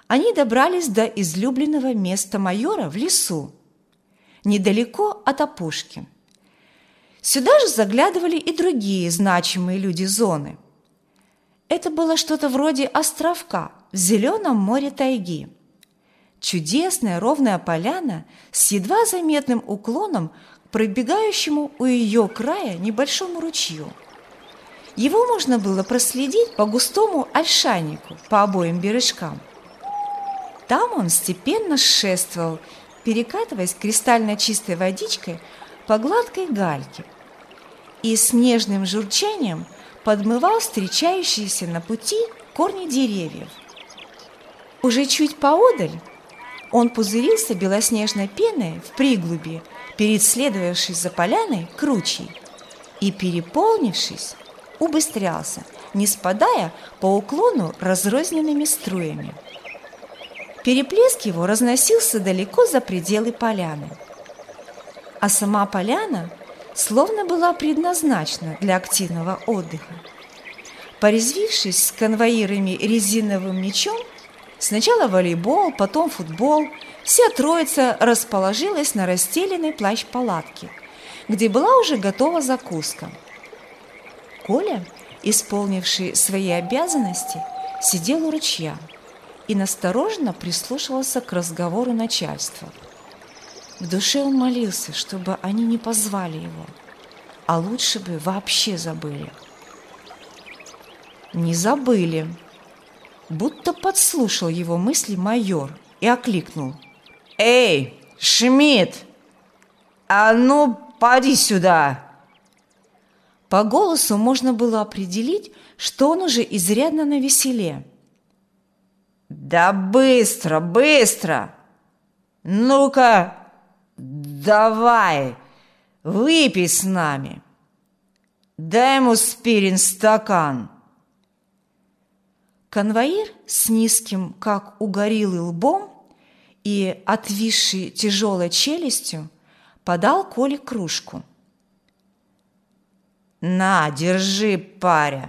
они добрались до излюбленного места майора в лесу, недалеко от опушки. Сюда же заглядывали и другие значимые люди зоны. Это было что-то вроде островка в зеленом море тайги. Чудесная ровная поляна с едва заметным уклоном к пробегающему у ее края небольшому ручью. Его можно было проследить по густому ольшанику по обоим бережкам. Там он степенно шествовал, перекатываясь кристально чистой водичкой по гладкой гальке, и с нежным журчанием подмывал встречающиеся на пути корни деревьев. Уже чуть поодаль он пузырился белоснежной пеной в приглубе, перед следовавшей за поляной кручей, и, переполнившись, убыстрялся, не спадая по уклону разрозненными струями. Переплеск его разносился далеко за пределы поляны, а сама поляна словно была предназначена для активного отдыха. Порезвившись с конвоирами резиновым мячом, сначала волейбол, потом футбол, вся троица расположилась на расстеленной плащ-палатке, где была уже готова закуска. Коля, исполнивший свои обязанности, сидел у ручья и настороженно прислушивался к разговору начальства. В душе он молился, чтобы они не позвали его, а лучше бы вообще забыли. Не забыли. Будто подслушал его мысли майор и окликнул: «Эй, Шмидт, а ну, поди сюда!» По голосу можно было определить, что он уже изрядно навеселе. «Да быстро, быстро! Ну-ка, давай, выпей с нами! Дай ему Спирин стакан!» Конвоир с низким, как у гориллы, лбом и отвисшей тяжелой челюстью подал Коле кружку. «На, держи, паря!»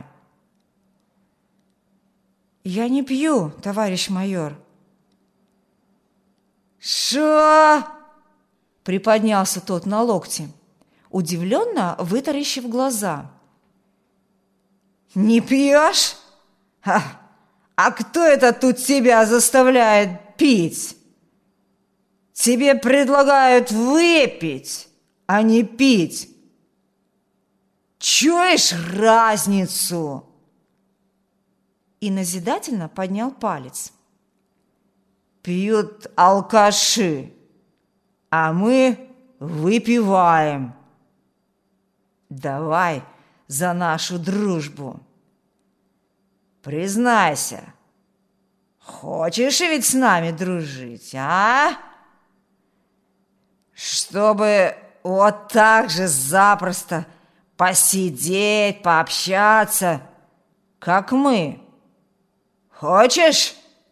«Я не пью, товарищ майор». «Шо?» – приподнялся тот на локте, удивленно вытаращив глаза. «Не пьешь? А кто это тут тебя заставляет пить? Тебе предлагают выпить, а не пить. Чуешь разницу?» И назидательно поднял палец. «Пьют алкаши, а мы выпиваем. Давай за нашу дружбу. Признайся, хочешь ведь с нами дружить, а? Чтобы вот так же запросто посидеть, пообщаться, как мы. Хочешь?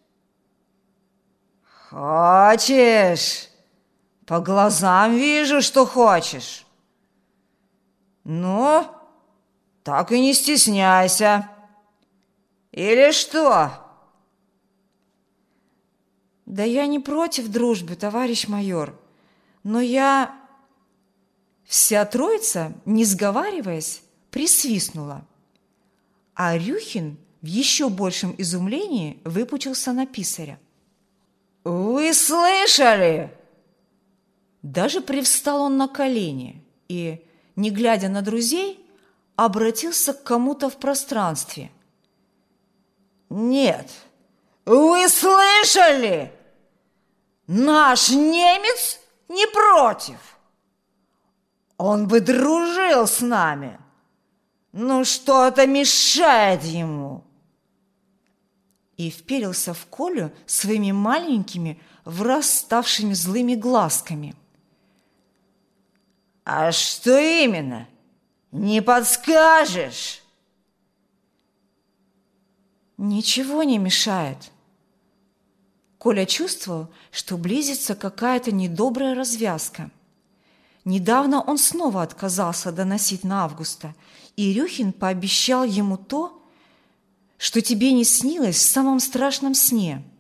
Хочешь? По глазам вижу, что хочешь. Ну, так и не стесняйся. Или что?» «Да я не против дружбы, товарищ майор, но я...» Вся троица, не сговариваясь, присвистнула, а Рюхин в еще большем изумлении выпучился на писаря. «Вы слышали?» Даже привстал он на колени и, не глядя на друзей, обратился к кому-то в пространстве. «Нет, вы слышали? Наш немец не против. Он бы дружил с нами. Ну что-то мешает ему». И вперился в Колю своими маленькими, враз ставшими злыми глазками. «А что именно? Не подскажешь?» «Ничего не мешает». Коля чувствовал, что близится какая-то недобрая развязка. Недавно он снова отказался доносить на Августа, и Рюхин пообещал ему то, что тебе не снилось в самом страшном сне.